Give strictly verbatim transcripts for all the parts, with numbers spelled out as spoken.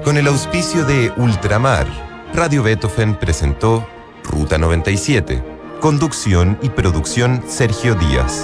Con el auspicio de Ultramar, Radio Beethoven presentó Ruta noventa y siete. Conducción y producción Sergio Díaz.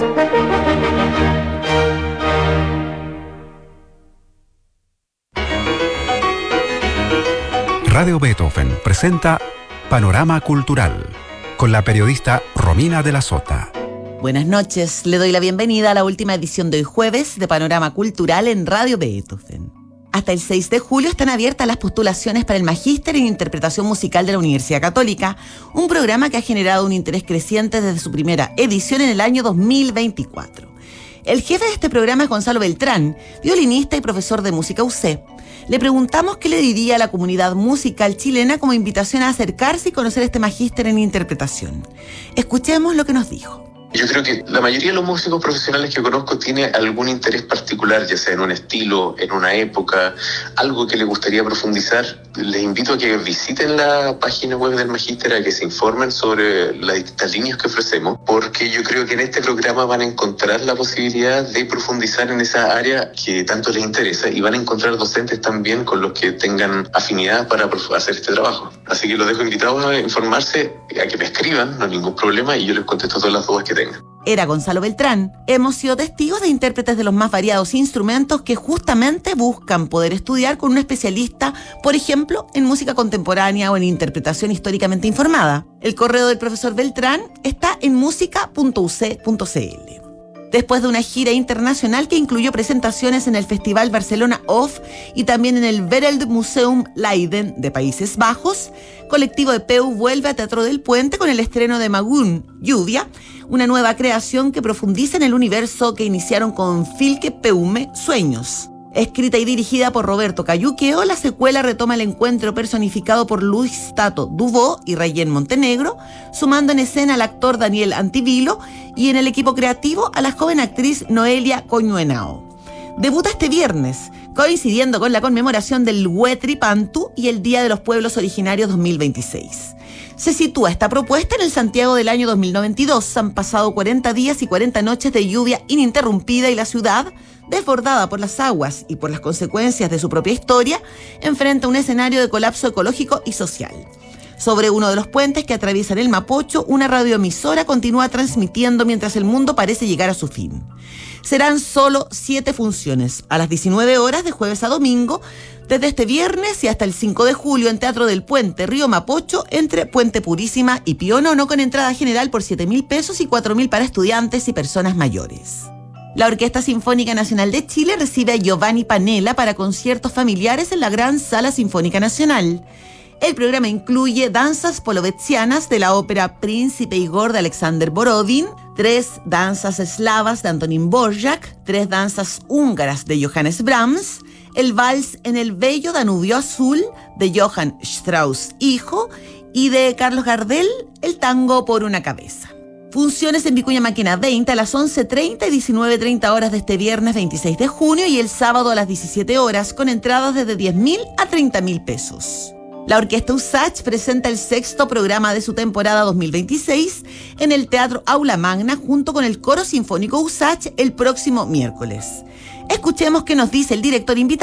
Radio Beethoven presenta Panorama Cultural con la periodista Romina de la Sota. Buenas noches, le doy la bienvenida a la última edición de hoy jueves de Panorama Cultural en Radio Beethoven. Hasta el seis de julio están abiertas las postulaciones para el Magíster en Interpretación Musical de la Universidad Católica, un programa que ha generado un interés creciente desde su primera edición en el año dos mil veinticuatro. El jefe de este programa es Gonzalo Beltrán, violinista y profesor de música U C. Le preguntamos qué le diría a la comunidad musical chilena como invitación a acercarse y conocer este magíster en interpretación. Escuchemos lo que nos dijo. Yo creo que la mayoría de los músicos profesionales que conozco tiene algún interés particular, ya sea en un estilo, en una época, algo que les gustaría profundizar. Les invito a que visiten la página web del Magíster, a que se informen sobre las distintas líneas que ofrecemos, porque yo creo que en este programa van a encontrar la posibilidad de profundizar en esa área que tanto les interesa y van a encontrar docentes también con los que tengan afinidad para hacer este trabajo. Así que los dejo invitados a informarse, a que me escriban, no hay ningún problema, y yo les contesto todas las dudas que tengan. Era Gonzalo Beltrán. Hemos sido testigos de intérpretes de los más variados instrumentos que justamente buscan poder estudiar con un especialista, por ejemplo, en música contemporánea o en interpretación históricamente informada. El correo del profesor Beltrán está en música punto u ce punto ce ele. Después de una gira internacional que incluyó presentaciones en el Festival Barcelona Off y también en el Wereldmuseum Leiden de Países Bajos, Colectivo de Peu vuelve a Teatro del Puente con el estreno de Magun, Lluvia, una nueva creación que profundiza en el universo que iniciaron con Filke Peume, Sueños. Escrita y dirigida por Roberto Cayuqueo, la secuela retoma el encuentro personificado por Luis Tato Dubó y Rayen Montenegro, sumando en escena al actor Daniel Antivilo y en el equipo creativo a la joven actriz Noelia Coñuenao. Debuta este viernes, coincidiendo con la conmemoración del Huetripantu y el Día de los Pueblos Originarios dos mil veintiséis. Se sitúa esta propuesta en el Santiago del año dos mil noventa y dos. Han pasado cuarenta días y cuarenta noches de lluvia ininterrumpida y la ciudad, desbordada por las aguas y por las consecuencias de su propia historia, enfrenta un escenario de colapso ecológico y social. Sobre uno de los puentes que atraviesan el Mapocho, una radioemisora continúa transmitiendo mientras el mundo parece llegar a su fin. Serán solo siete funciones, a las diecinueve horas de jueves a domingo, desde este viernes y hasta el cinco de julio en Teatro del Puente, Río Mapocho, entre Puente Purísima y Pío Nono, con entrada general por siete mil pesos y cuatro mil para estudiantes y personas mayores. La Orquesta Sinfónica Nacional de Chile recibe a Giovanni Panella para conciertos familiares en la Gran Sala Sinfónica Nacional. El programa incluye danzas polovetzianas de la ópera Príncipe Igor de Alexander Borodin, tres danzas eslavas de Antonín Dvořák, tres danzas húngaras de Johannes Brahms, el vals en el bello Danubio Azul de Johann Strauss hijo y de Carlos Gardel, el tango Por una cabeza. Funciones en Vicuña Maquena veinte a las once treinta y diecinueve treinta horas de este viernes veintiséis de junio y el sábado a las diecisiete horas, con entradas desde diez mil a treinta mil pesos. La Orquesta Usach presenta el sexto programa de su temporada dos mil veintiséis en el Teatro Aula Magna junto con el Coro Sinfónico Usach el próximo miércoles. Escuchemos qué nos dice el director invitado